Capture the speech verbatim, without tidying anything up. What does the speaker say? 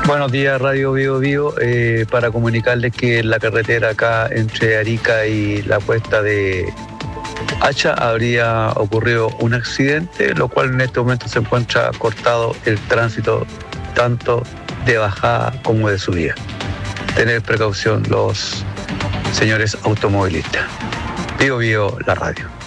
Buenos días, Radio Bio Bio. Eh, para comunicarles que en la carretera acá entre Arica y la cuesta de Hacha habría ocurrido un accidente, lo cual en este momento se encuentra cortado el tránsito tanto de bajada como de subida. Tener precaución los señores automovilistas. Bio Bio, la radio.